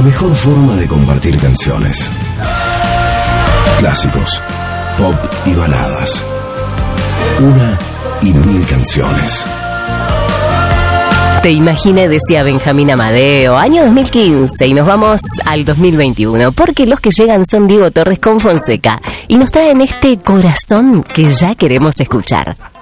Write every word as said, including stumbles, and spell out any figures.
mejor forma de compartir canciones. Clásicos, pop y baladas. Una y mil canciones. Te imaginé, decía Benjamín Amadeo, año dos mil quince, y nos vamos al dos mil veintiuno, porque los que llegan son Diego Torres con Fonseca, y nos traen este corazón que ya queremos escuchar.